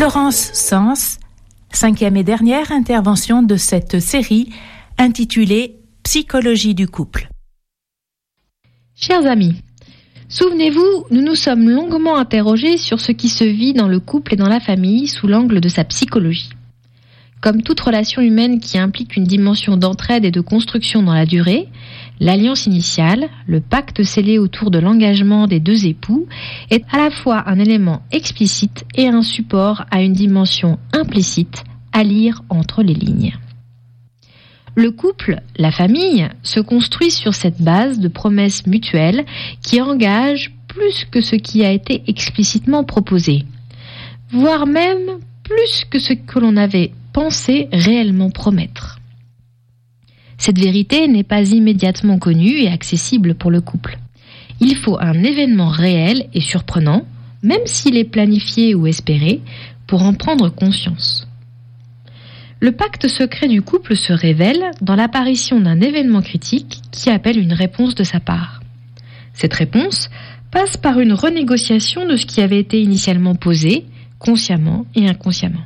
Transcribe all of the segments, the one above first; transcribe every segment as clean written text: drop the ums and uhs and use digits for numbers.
Florence Sens, 5e et dernière intervention de cette série intitulée Psychologie du couple. Chers amis, souvenez-vous, nous nous sommes longuement interrogés sur ce qui se vit dans le couple et dans la famille sous l'angle de sa psychologie. Comme toute relation humaine qui implique une dimension d'entraide et de construction dans la durée, l'alliance initiale, le pacte scellé autour de l'engagement des deux époux, est à la fois un élément explicite et un support à une dimension implicite à lire entre les lignes. Le couple, la famille, se construit sur cette base de promesses mutuelles qui engagent plus que ce qui a été explicitement proposé, voire même plus que ce que l'on avait pensé réellement promettre. Cette vérité n'est pas immédiatement connue et accessible pour le couple. Il faut un événement réel et surprenant, même s'il est planifié ou espéré, pour en prendre conscience. Le pacte secret du couple se révèle dans l'apparition d'un événement critique qui appelle une réponse de sa part. Cette réponse passe par une renégociation de ce qui avait été initialement posé, consciemment et inconsciemment.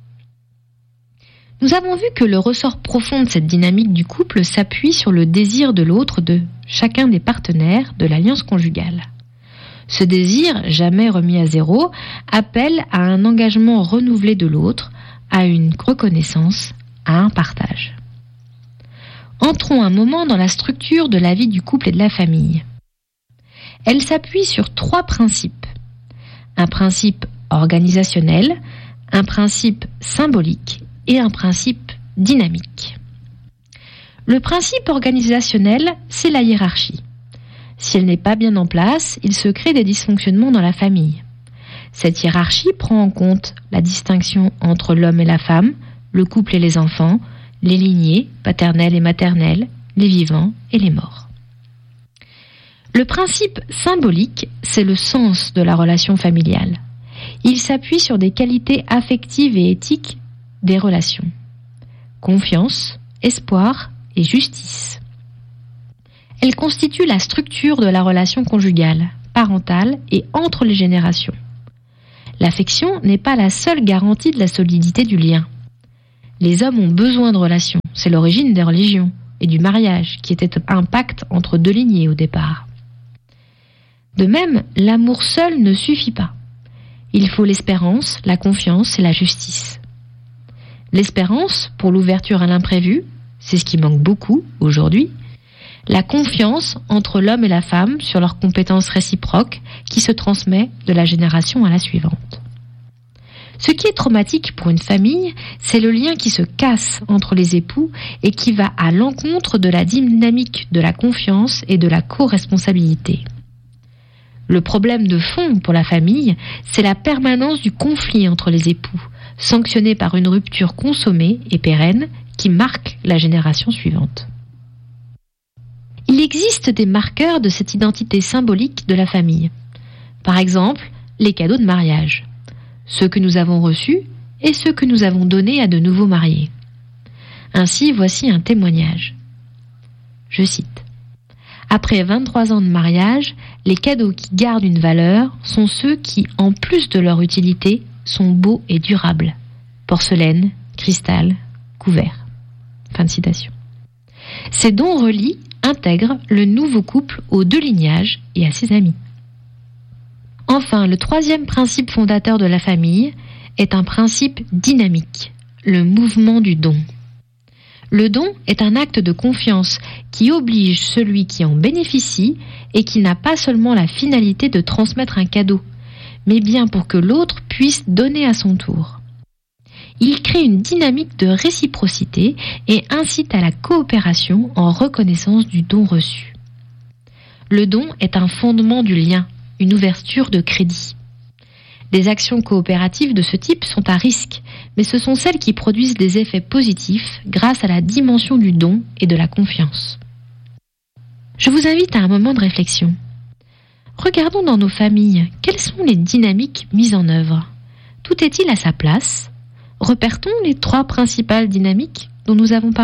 Nous avons vu que le ressort profond de cette dynamique du couple s'appuie sur le désir de l'autre de chacun des partenaires de l'alliance conjugale. Ce désir, jamais remis à zéro, appelle à un engagement renouvelé de l'autre, à une reconnaissance, à un partage. Entrons un moment dans la structure de la vie du couple et de la famille. Elle s'appuie sur 3 principes. Un principe organisationnel, un principe symbolique et un principe dynamique. Le principe organisationnel, c'est la hiérarchie. Si elle n'est pas bien en place, il se crée des dysfonctionnements dans la famille. Cette hiérarchie prend en compte la distinction entre l'homme et la femme, le couple et les enfants, les lignées, paternelles et maternelles, les vivants et les morts. Le principe symbolique, c'est le sens de la relation familiale. Il s'appuie sur des qualités affectives et éthiques des relations. Confiance, espoir et justice. Elle constitue la structure de la relation conjugale, parentale et entre les générations. L'affection n'est pas la seule garantie de la solidité du lien. Les hommes ont besoin de relations, c'est l'origine des religions et du mariage, qui était un pacte entre 2 lignées au départ. De même, l'amour seul ne suffit pas. Il faut l'espérance, la confiance et la justice. L'espérance pour l'ouverture à l'imprévu, c'est ce qui manque beaucoup aujourd'hui. La confiance entre l'homme et la femme sur leurs compétences réciproques qui se transmet de la génération à la suivante. Ce qui est traumatique pour une famille, c'est le lien qui se casse entre les époux et qui va à l'encontre de la dynamique de la confiance et de la co-responsabilité. Le problème de fond pour la famille, c'est la permanence du conflit entre les époux, sanctionné par une rupture consommée et pérenne qui marque la génération suivante. Il existe des marqueurs de cette identité symbolique de la famille. Par exemple, les cadeaux de mariage, ceux que nous avons reçus et ceux que nous avons donnés à de nouveaux mariés. Ainsi, voici un témoignage. Je cite. Après 23 ans de mariage, les cadeaux qui gardent une valeur sont ceux qui, en plus de leur utilité, sont beaux et durables. Porcelaine, cristal, couverts. Fin de citation. Ces dons relient, intègrent le nouveau couple aux 2 lignages et à ses amis. Enfin, le 3e principe fondateur de la famille est un principe dynamique, le mouvement du don. Le don est un acte de confiance qui oblige celui qui en bénéficie et qui n'a pas seulement la finalité de transmettre un cadeau, mais bien pour que l'autre puisse donner à son tour. Il crée une dynamique de réciprocité et incite à la coopération en reconnaissance du don reçu. Le don est un fondement du lien, une ouverture de crédit. Les actions coopératives de ce type sont à risque, mais ce sont celles qui produisent des effets positifs grâce à la dimension du don et de la confiance. Je vous invite à un moment de réflexion. Regardons dans nos familles, quelles sont les dynamiques mises en œuvre ? Tout est-il à sa place ? Repère-t-on les 3 principales dynamiques dont nous avons parlé ?